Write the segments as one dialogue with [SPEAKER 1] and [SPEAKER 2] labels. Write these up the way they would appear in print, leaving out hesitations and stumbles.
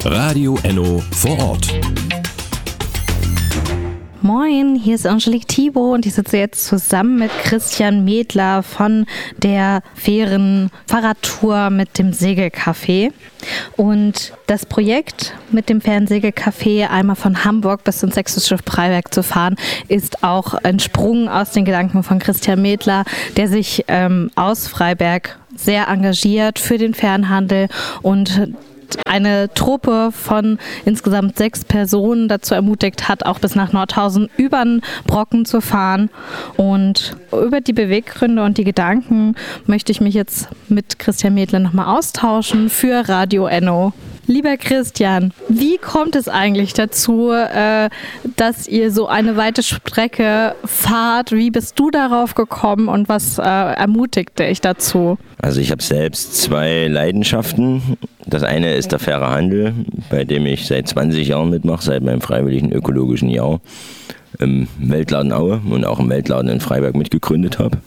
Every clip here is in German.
[SPEAKER 1] Radio Enno vor Ort.
[SPEAKER 2] Moin, hier ist Angelique Thibault und ich sitze jetzt zusammen mit Christian Medler von der fairen Fahrradtour mit dem Segelcafé. Und das Projekt mit dem fairen Segelcafé einmal von Hamburg bis ins Sächsische Freiberg zu fahren, ist auch entsprungen aus den Gedanken von Christian Medler, der sich aus Freiberg sehr engagiert für den Fernhandel und eine Truppe von insgesamt 6 Personen dazu ermutigt hat, auch bis nach Nordhausen über den Brocken zu fahren. Und über die Beweggründe und die Gedanken möchte ich mich jetzt mit Christian Medler nochmal austauschen für Radio Enno. Lieber Christian, wie kommt es eigentlich dazu, dass ihr so eine weite Strecke fahrt? Wie bist du darauf gekommen und was ermutigte dich dazu?
[SPEAKER 3] Also ich habe selbst 2 Leidenschaften. Das eine ist der faire Handel, bei dem ich seit 20 Jahren mitmache, seit meinem freiwilligen ökologischen Jahr im Weltladen Aue und auch im Weltladen in Freiberg mitgegründet habe.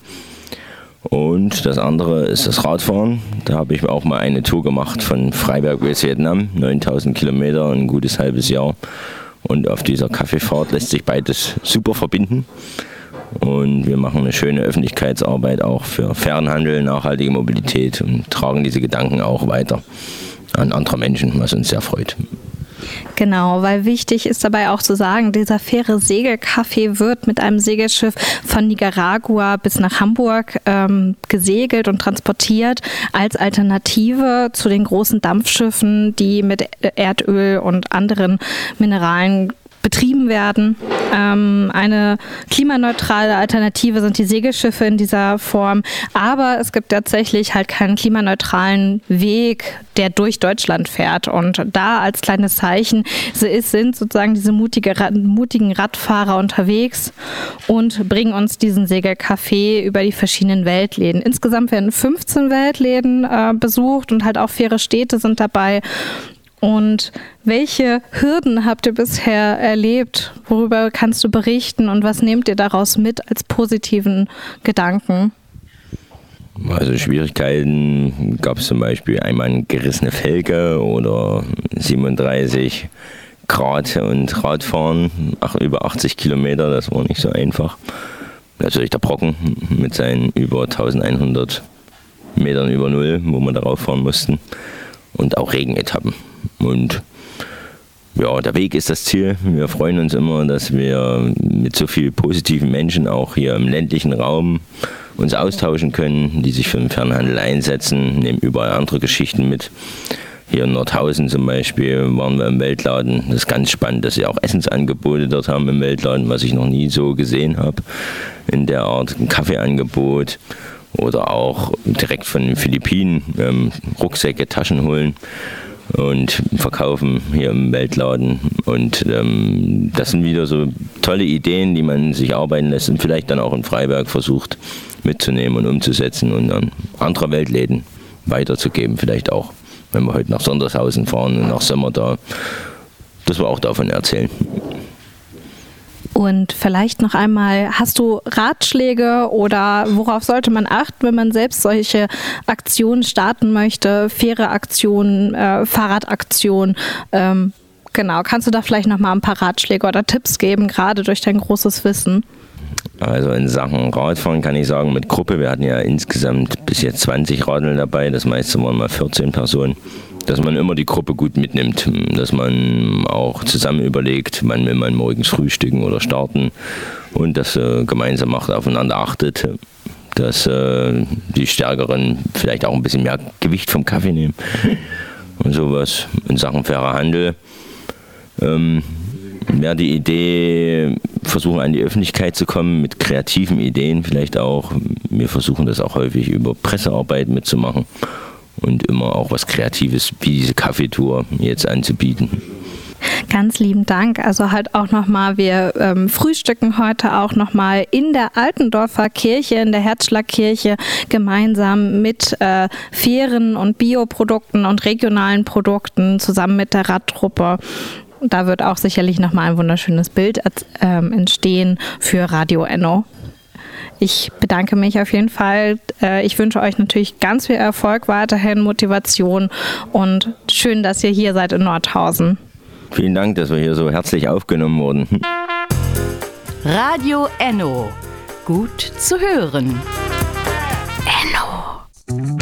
[SPEAKER 3] Und das andere ist das Radfahren. Da habe ich auch mal eine Tour gemacht von Freiberg bis Vietnam, 9000 Kilometer, ein gutes halbes Jahr. Und auf dieser Kaffeefahrt lässt sich beides super verbinden. Und wir machen eine schöne Öffentlichkeitsarbeit auch für fairen Handel, nachhaltige Mobilität und tragen diese Gedanken auch weiter an andere Menschen, was uns sehr freut.
[SPEAKER 2] Genau, weil wichtig ist dabei auch zu sagen, dieser faire Segelcafé wird mit einem Segelschiff von Nicaragua bis nach Hamburg gesegelt und transportiert als Alternative zu den großen Dampfschiffen, die mit Erdöl und anderen Mineralen betrieben werden. Eine klimaneutrale Alternative sind die Segelschiffe in dieser Form, aber es gibt tatsächlich halt keinen klimaneutralen Weg, der durch Deutschland fährt. Und da als kleines Zeichen sind sozusagen diese mutigen Radfahrer unterwegs und bringen uns diesen Segelcafé über die verschiedenen Weltläden. Insgesamt werden 15 Weltläden besucht und halt auch faire Städte sind dabei. Und welche Hürden habt ihr bisher erlebt? Worüber kannst du berichten und was nehmt ihr daraus mit als positiven Gedanken?
[SPEAKER 3] Also Schwierigkeiten gab es zum Beispiel einmal eine gerissene Felge oder 37 Grad und Radfahren, über 80 Kilometer, das war nicht so einfach. Natürlich der Brocken mit seinen über 1100 Metern über Null, wo wir darauf fahren mussten. Und auch Regenetappen. Und ja, der Weg ist das Ziel. Wir freuen uns immer, dass wir mit so vielen positiven Menschen auch hier im ländlichen Raum uns austauschen können, die sich für den Fernhandel einsetzen, nehmen überall andere Geschichten mit. Hier in Nordhausen zum Beispiel waren wir im Weltladen. Das ist ganz spannend, dass sie auch Essensangebote dort haben im Weltladen, was ich noch nie so gesehen habe. In der Art ein Kaffeeangebot. Oder auch direkt von den Philippinen Rucksäcke, Taschen holen und verkaufen hier im Weltladen. Und das sind wieder so tolle Ideen, die man sich arbeiten lässt und vielleicht dann auch in Freiberg versucht mitzunehmen und umzusetzen und an andere Weltläden weiterzugeben. Vielleicht auch, wenn wir heute nach Sondershausen fahren und nach Sommer da, dass wir auch davon erzählen.
[SPEAKER 2] Und vielleicht noch einmal, hast du Ratschläge oder worauf sollte man achten, wenn man selbst solche Aktionen starten möchte, faire Aktionen, Fahrradaktionen? Genau, kannst du da vielleicht noch mal ein paar Ratschläge oder Tipps geben, gerade durch dein großes Wissen?
[SPEAKER 3] Also in Sachen Radfahren kann ich sagen, mit Gruppe, wir hatten ja insgesamt bis jetzt 20 Radeln dabei, das meiste waren mal 14 Personen. Dass man immer die Gruppe gut mitnimmt, dass man auch zusammen überlegt, wann will man morgens frühstücken oder starten und das gemeinsam macht, aufeinander achtet, dass die Stärkeren vielleicht auch ein bisschen mehr Gewicht vom Kaffee nehmen und sowas. In Sachen fairer Handel wäre die Idee, versuchen an die Öffentlichkeit zu kommen mit kreativen Ideen vielleicht auch. Wir versuchen das auch häufig über Pressearbeit mitzumachen. Und immer auch was Kreatives wie diese Kaffeetour jetzt anzubieten.
[SPEAKER 2] Ganz lieben Dank. Also halt auch nochmal, wir frühstücken heute auch nochmal in der Altendorfer Kirche, in der Herzschlagkirche, gemeinsam mit fairen und Bioprodukten und regionalen Produkten zusammen mit der Radtruppe. Da wird auch sicherlich nochmal ein wunderschönes Bild entstehen für Radio Enno. ich bedanke mich auf jeden Fall. Ich wünsche euch natürlich ganz viel Erfolg weiterhin, Motivation und schön, dass ihr hier seid in Nordhausen.
[SPEAKER 3] Vielen Dank, dass wir hier so herzlich aufgenommen wurden.
[SPEAKER 4] Radio Enno. Gut zu hören.